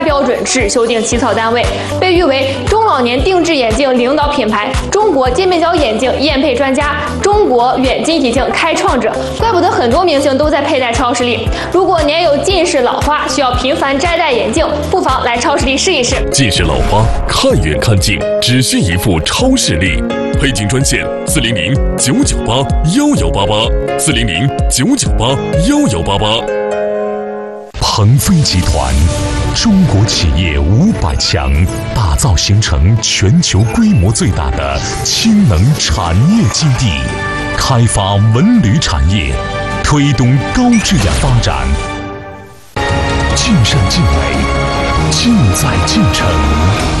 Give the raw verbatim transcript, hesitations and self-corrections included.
标准制修订起草单位，被誉为中老年定制眼镜领导品牌、中国界面角眼镜验配专家、中国远近体镜开创者。怪不得很多明星都在佩戴超视力。如果年有近视老花，需要频繁摘戴眼镜，不妨来超视力试一试。 近视老花，看远看近，只需一副超视力。配镜专线：四零零九九八幺幺八八，四零零九九八幺幺八八。鹏飞集团，中国企业五百强，打造形成全球规模最大的氢能产业基地，开发文旅产业，推动高质量发展。尽善尽美，尽在尽诚。